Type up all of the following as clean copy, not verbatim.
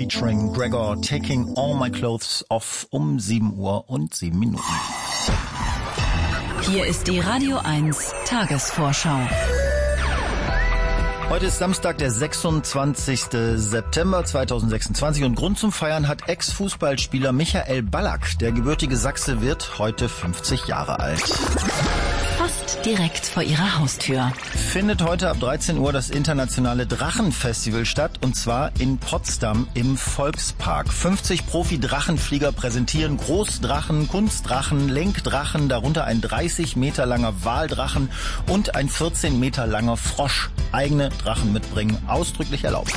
featuring Gregor, Taking All My Clothes Off um 7:07 Hier ist die Radio 1 Tagesvorschau. Heute ist Samstag, der 26. September 2026 und Grund zum Feiern hat Ex-Fußballspieler Michael Ballack. Der gebürtige Sachse wird heute 50 Jahre alt. Fast direkt vor ihrer Haustür Findet heute ab 13 Uhr das internationale Drachenfestival statt, und zwar in Potsdam im Volkspark. 50 Profi-Drachenflieger präsentieren Großdrachen, Kunstdrachen, Lenkdrachen, darunter ein 30 Meter langer Waldrachen und ein 14 Meter langer Frosch. Eigene Drachen mitbringen, ausdrücklich erlaubt.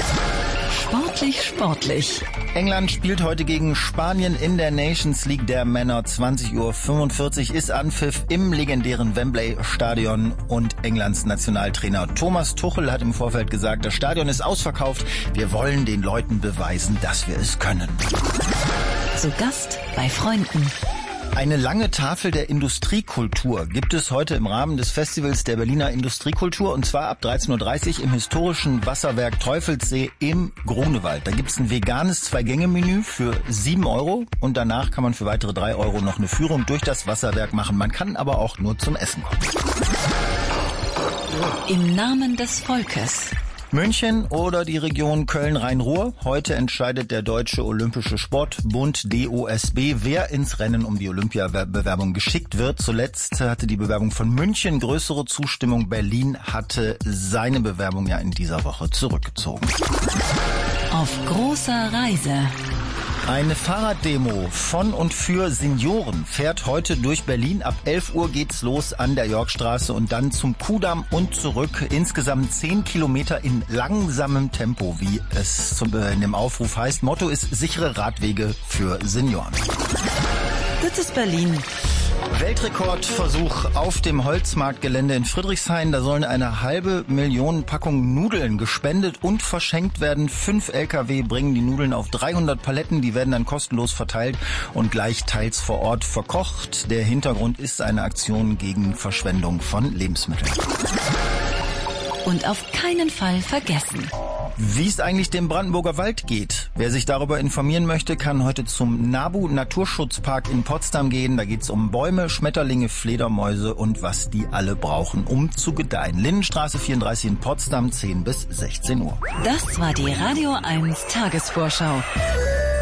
Sportlich. England spielt heute gegen Spanien in der Nations League der Männer. 20:45 Uhr ist Anpfiff im legendären Wembley-Stadion und Englands Nationaltrainer Thomas Tuchel hat im Vorfeld gesagt, das Stadion ist ausverkauft. Wir wollen den Leuten beweisen, dass wir es können. Zu Gast bei Freunden. Eine lange Tafel der Industriekultur gibt es heute im Rahmen des Festivals der Berliner Industriekultur, und zwar ab 13:30 Uhr im historischen Wasserwerk Teufelssee im Grunewald. Da gibt's ein veganes 2-Gänge-Menü für 7 € und danach kann man für weitere 3 € noch eine Führung durch das Wasserwerk machen. Man kann aber auch nur zum Essen kommen. Im Namen des Volkes. München oder die Region Köln-Rhein-Ruhr. Heute entscheidet der Deutsche Olympische Sportbund DOSB, wer ins Rennen um die Olympiabewerbung geschickt wird. Zuletzt hatte die Bewerbung von München größere Zustimmung. Berlin hatte seine Bewerbung ja in dieser Woche zurückgezogen. Auf großer Reise. Eine Fahrraddemo von und für Senioren fährt heute durch Berlin. Ab 11 Uhr geht's los an der Yorkstraße und dann zum Kudamm und zurück. Insgesamt 10 Kilometer in langsamem Tempo, wie es in dem Aufruf heißt. Motto ist sichere Radwege für Senioren. Das ist Berlin. Weltrekordversuch auf dem Holzmarktgelände in Friedrichshain. Da sollen 500.000 Packungen Nudeln gespendet und verschenkt werden. 5 LKW bringen die Nudeln auf 300 Paletten. Die werden dann kostenlos verteilt und gleich teils vor Ort verkocht. Der Hintergrund ist eine Aktion gegen Verschwendung von Lebensmitteln. Und auf keinen Fall vergessen. Wie es eigentlich dem Brandenburger Wald geht. Wer sich darüber informieren möchte, kann heute zum NABU Naturschutzpark in Potsdam gehen. Da geht's um Bäume, Schmetterlinge, Fledermäuse und was die alle brauchen, um zu gedeihen. Lindenstraße 34 in Potsdam, 10 bis 16 Uhr. Das war die Radio 1 Tagesvorschau.